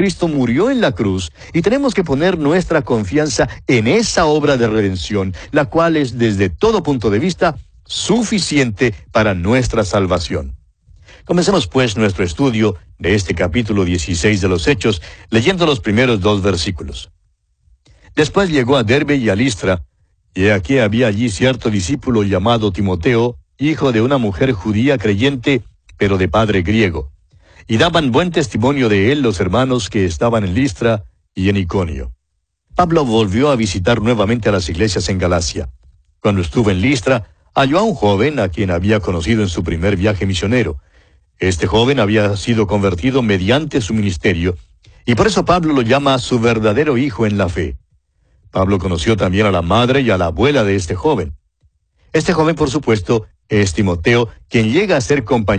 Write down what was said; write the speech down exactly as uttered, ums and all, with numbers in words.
Cristo murió en la cruz y tenemos que poner nuestra confianza en esa obra de redención, la cual es desde todo punto de vista suficiente para nuestra salvación. Comencemos pues nuestro estudio de este capítulo dieciséis de los Hechos, leyendo los primeros dos versículos. Después llegó a Derbe y a Listra, y aquí había allí cierto discípulo llamado Timoteo, hijo de una mujer judía creyente, pero de padre griego. Y daban buen testimonio de él los hermanos que estaban en Listra y en Iconio. Pablo volvió a visitar nuevamente a las iglesias en Galacia. Cuando estuvo en Listra, halló a un joven a quien había conocido en su primer viaje misionero. Este joven había sido convertido mediante su ministerio, y por eso Pablo lo llama su verdadero hijo en la fe. Pablo conoció también a la madre y a la abuela de este joven. Este joven, por supuesto, es Timoteo, quien llega a ser compañero